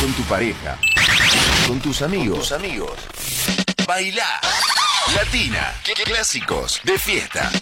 con tu pareja, con tus amigos. Bailá. Latina. Clásicos de fiesta.